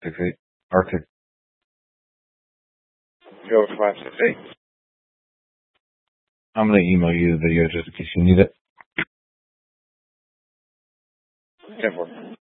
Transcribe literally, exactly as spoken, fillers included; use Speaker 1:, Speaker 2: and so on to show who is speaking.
Speaker 1: Six eight. Arctic.
Speaker 2: Go five six eight.
Speaker 1: I'm gonna email you the video just in case you need it.
Speaker 2: ten four.